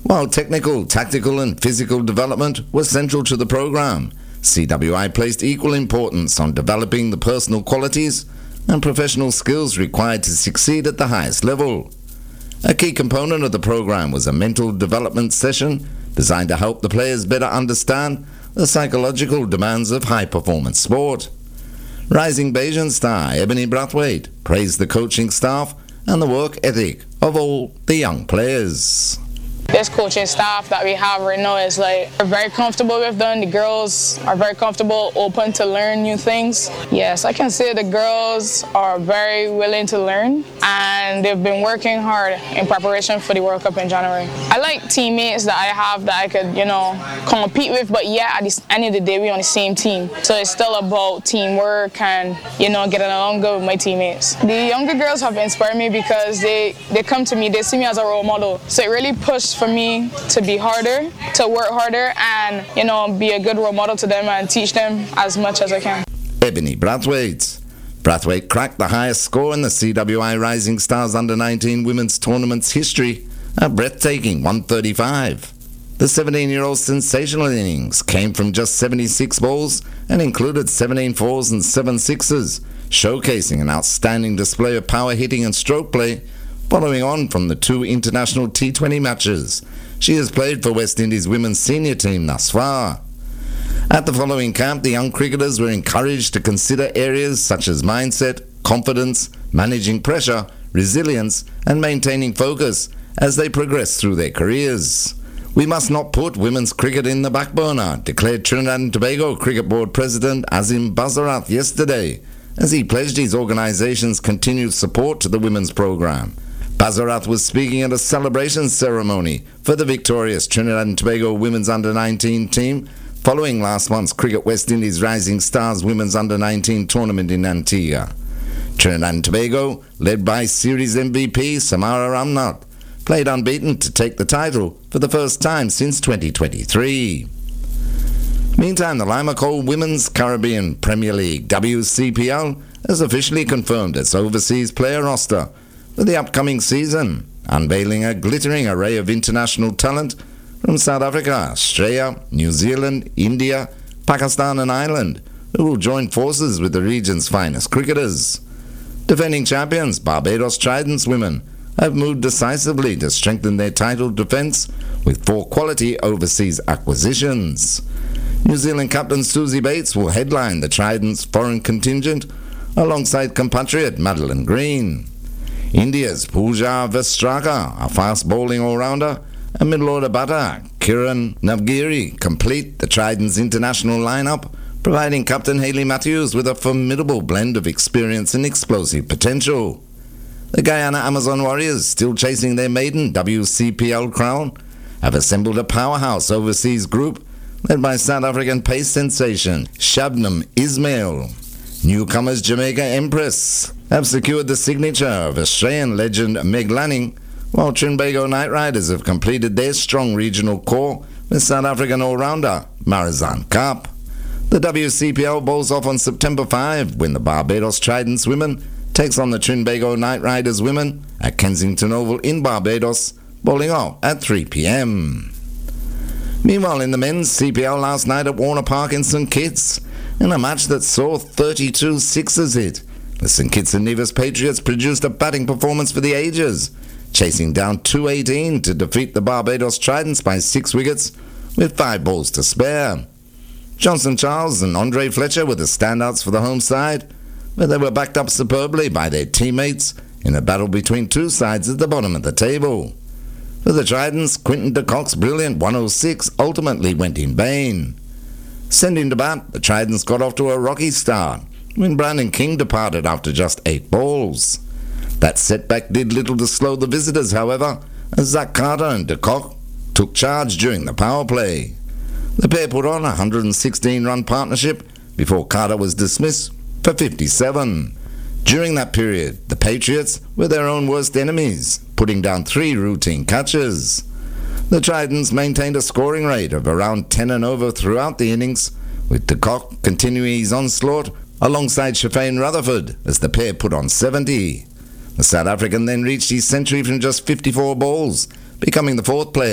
While technical, tactical and physical development was central to the program, CWI placed equal importance on developing the personal qualities and professional skills required to succeed at the highest level. A key component of the program was a mental development session designed to help the players better understand the psychological demands of high-performance sport. Rising Bayesian star Ebony Brathwaite praised the coaching staff and the work ethic of all the young players. This coaching staff that we have right now is we're very comfortable with them. The girls are very comfortable, open to learn new things. Yes, I can say the girls are very willing to learn and they've been working hard in preparation for the World Cup in January. I like teammates that I have that I could, compete with, but at the end of the day, we're on the same team. So it's still about teamwork and, getting along good with my teammates. The younger girls have inspired me because they come to me, they see me as a role model. So it really pushed for me to be harder, to work harder, and be a good role model to them and teach them as much as I can. Ebony Brathwaite. Brathwaite cracked the highest score in the CWI Rising Stars Under-19 women's tournament's history, a breathtaking 135. The 17-year-old's sensational innings came from just 76 balls and included 17 fours and 7 sixes, showcasing an outstanding display of power hitting and stroke play. Following on from the 2 international T20 matches, she has played for West Indies women's senior team thus far. At the following camp, the young cricketers were encouraged to consider areas such as mindset, confidence, managing pressure, resilience, and maintaining focus as they progress through their careers. We must not put women's cricket in the back burner, declared Trinidad and Tobago Cricket Board President Azim Bazarath yesterday, as he pledged his organization's continued support to the women's program. Bazarath was speaking at a celebration ceremony for the victorious Trinidad and Tobago women's under-19 team following last month's Cricket West Indies Rising Stars women's under-19 tournament in Antigua. Trinidad and Tobago, led by series MVP Samara Ramnath, played unbeaten to take the title for the first time since 2023. Meantime, the Lima Cole Women's Caribbean Premier League WCPL has officially confirmed its overseas player roster for the upcoming season, unveiling a glittering array of international talent from South Africa, Australia, New Zealand, India, Pakistan and Ireland, who will join forces with the region's finest cricketers. Defending champions Barbados Tridents women have moved decisively to strengthen their title defence with 4 quality overseas acquisitions. New Zealand captain Susie Bates will headline the Tridents foreign contingent alongside compatriot Madeline Green. India's Pooja Vestraka, a fast bowling all-rounder, and middle-order batter Kiran Navgiri complete the Tridents international lineup, providing Captain Hayley Matthews with a formidable blend of experience and explosive potential. The Guyana Amazon Warriors, still chasing their maiden WCPL crown, have assembled a powerhouse overseas group led by South African pace sensation Shabnam Ismail. Newcomers Jamaica Empress have secured the signature of Australian legend Meg Lanning, while Trinbago Knight Riders have completed their strong regional core with South African all-rounder Marizanne Kapp. The WCPL bowls off on September 5 when the Barbados Tridents women takes on the Trinbago Knight Riders women at Kensington Oval in Barbados, bowling off at 3 p.m. Meanwhile, in the men's CPL last night at Warner Park in St Kitts, in a match that saw 32 sixes hit, the St Kitts and Nevis Patriots produced a batting performance for the ages, chasing down 218 to defeat the Barbados Tridents by 6 wickets with 5 balls to spare. Johnson Charles and Andre Fletcher were the standouts for the home side, but they were backed up superbly by their teammates in a battle between 2 sides at the bottom of the table. For the Tridents, Quinton de Kock's brilliant 106 ultimately went in vain. Sending to bat, the Tridents got off to a rocky start when Brandon King departed after just 8 balls. That setback did little to slow the visitors, however, as Zach Carter and de Kock took charge during the power play. The pair put on a 116-run partnership before Carter was dismissed for 57. During that period, the Patriots were their own worst enemies, putting down 3 routine catches. The Tridents maintained a scoring rate of around 10 and over throughout the innings, with de Kock continuing his onslaught alongside Shafane Rutherford as the pair put on 70. The South African then reached his century from just 54 balls, becoming the 4th player